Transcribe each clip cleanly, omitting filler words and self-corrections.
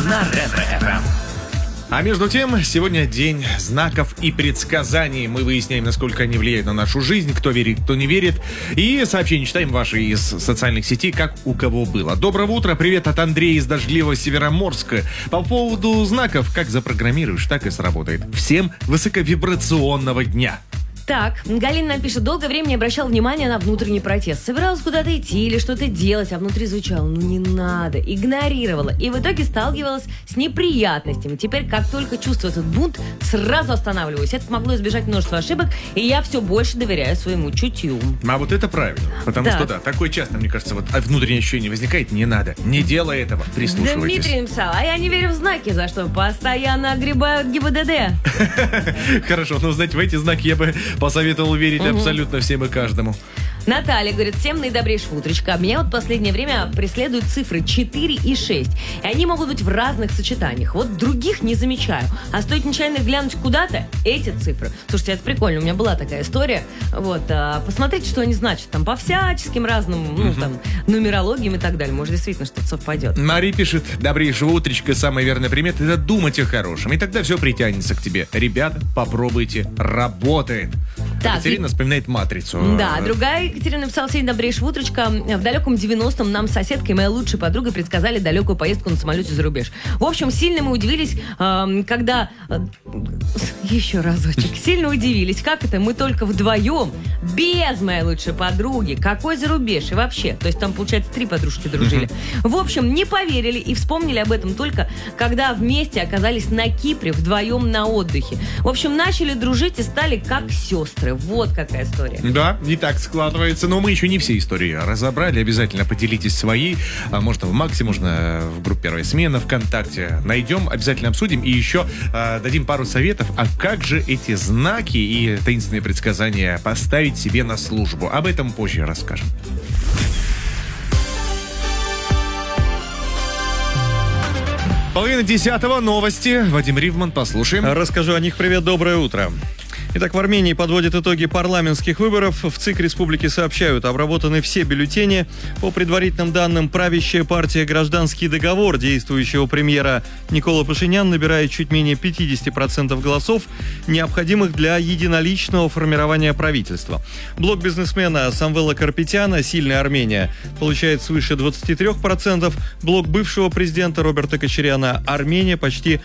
на Ретро-ФМ. А между тем, сегодня день знаков и предсказаний. Мы выясняем, насколько они влияют на нашу жизнь, кто верит, кто не верит. И сообщения читаем ваши из социальных сетей, как у кого было. Доброго утра, привет от Андрея из дождливого Североморска. По поводу знаков, как запрограммируешь, так и сработает. Всем высоковибрационного дня. Так, Галина нам пишет, долгое время не обращал внимания на внутренний протест. Собиралась куда-то идти или что-то делать, а внутри звучало, ну не надо, игнорировала. И в итоге сталкивалась с неприятностями. Теперь, как только чувствую этот бунт, сразу останавливаюсь. Это помогло избежать множества ошибок, и я все больше доверяю своему чутью. А вот это правильно. Потому что, да, такое часто, мне кажется, вот внутреннее ощущение возникает, не надо. Не делай этого, прислушивайтесь. Дмитрий написал, а я не верю в знаки, за что постоянно огребают ГИБДД. Хорошо, но, знаете, в эти знаки я бы посоветовал верить абсолютно всем и каждому. Наталья говорит, всем наидобрейшего утречка. Меня вот в последнее время преследуют цифры 4 и 6. И они могут быть в разных сочетаниях. Вот других не замечаю. А стоит нечаянно глянуть куда-то, эти цифры. Слушайте, это прикольно. У меня была такая история. Вот, посмотрите, что они значат. Там по всяческим разным, там, нумерологиям и так далее. Может, действительно что-то совпадет. Мари пишет, добрейшего утречка. Самая верная примета — это думать о хорошем. И тогда все притянется к тебе. Ребята, попробуйте. Работает. Так, Екатерина вспоминает «Матрицу». Да, другая Екатерина написала, сегодня добрейшего утречка. В далеком 90-м нам соседка и моя лучшая подруга предсказали далекую поездку на самолете за рубеж. В общем, сильно мы удивились, когда... Еще разочек. Сильно удивились, как это мы только вдвоем, без моей лучшей подруги. Какой за рубеж? И вообще, то есть там, получается, 3 подружки дружили. В общем, не поверили и вспомнили об этом только, когда вместе оказались на Кипре вдвоем на отдыхе. В общем, начали дружить и стали как сестры. Вот какая история. Да, не так складывается. Но мы еще не все истории разобрали. Обязательно поделитесь своей. Можно в Максе, можно в группе «Первая смена», ВКонтакте. Найдем, обязательно обсудим. И еще дадим пару советов. А как же эти знаки и таинственные предсказания поставить себе на службу? Об этом позже расскажем. Половина 10-го, новости. Вадим Ривман, послушаем. Расскажу о них. Привет, доброе утро. Итак, в Армении подводят итоги парламентских выборов. В ЦИК республики сообщают, обработаны все бюллетени. По предварительным данным, правящая партия «Гражданский договор» действующего премьера Никола Пашинян набирает чуть менее 50% голосов, необходимых для единоличного формирования правительства. Блок бизнесмена Самвела Карапетяна «Сильная Армения» получает свыше 23%. Блок бывшего президента Роберта Кочаряна «Армения» почти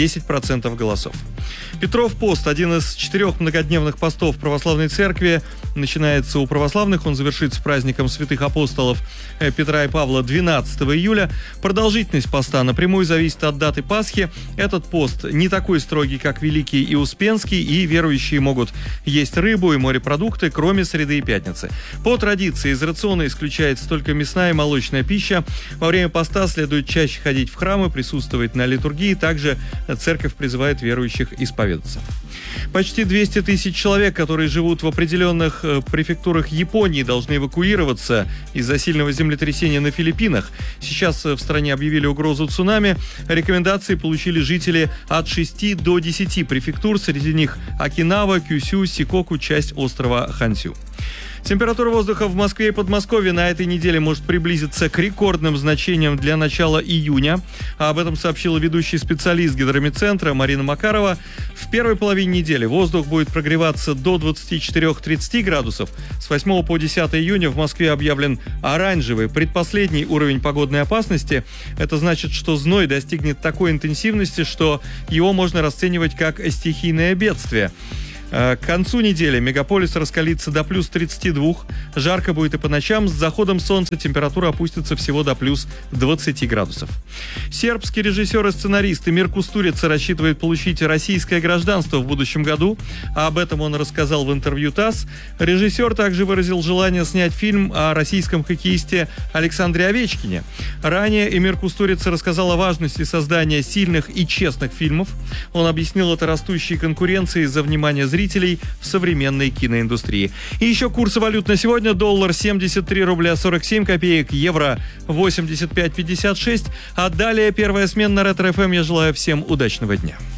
10% голосов. Петров пост, один из 4 многодневных постов православной церкви, начинается у православных, он завершится праздником святых апостолов Петра и Павла 12 июля. Продолжительность поста напрямую зависит от даты Пасхи. Этот пост не такой строгий, как Великий и Успенский, и верующие могут есть рыбу и морепродукты, кроме среды и пятницы. По традиции из рациона исключается только мясная и молочная пища. Во время поста следует чаще ходить в храмы, присутствовать на литургии. Также церковь призывает верующих исповедаться. Почти 200 тысяч человек, которые живут в определенных префектурах Японии, должны эвакуироваться из-за сильного землетрясения на Филиппинах. Сейчас в стране объявили угрозу цунами. Рекомендации получили жители от 6 до 10 префектур, среди них Окинава, Кюсю, Сикоку, часть острова Хансю. Температура воздуха в Москве и Подмосковье на этой неделе может приблизиться к рекордным значениям для начала июня. Об этом сообщила ведущий специалист гидрометцентра Марина Макарова. В первой половине недели воздух будет прогреваться до 24-30 градусов. С 8 по 10 июня в Москве объявлен оранжевый, предпоследний уровень погодной опасности. Это значит, что зной достигнет такой интенсивности, что его можно расценивать как стихийное бедствие. К концу недели мегаполис раскалится до плюс 32. Жарко будет и по ночам. С заходом солнца температура опустится всего до плюс 20 градусов. Сербский режиссер и сценарист Эмир Кустурица рассчитывает получить российское гражданство в будущем году. Об этом он рассказал в интервью ТАСС. Режиссер также выразил желание снять фильм о российском хоккеисте Александре Овечкине. Ранее Эмир Кустурица рассказал о важности создания сильных и честных фильмов. Он объяснил это растущей конкуренцией за внимание зрителей в современной киноиндустрии. И еще курсы валют на сегодня. Доллар 73 рубля 47 копеек, евро 85,56. А далее первая смена на Ретро-ФМ. Я желаю всем удачного дня.